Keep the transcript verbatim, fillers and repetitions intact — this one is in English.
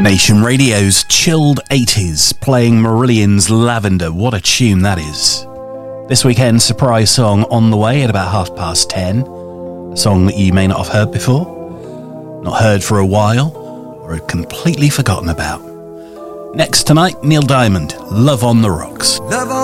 Nation Radio's chilled eighties, playing Marillion's Lavender. What a tune that is. This weekend's surprise song on the way at about half past ten. A song that you may not have heard before, not heard for a while, or had completely forgotten about. Next tonight, Neil Diamond, Love on the Rocks. Love on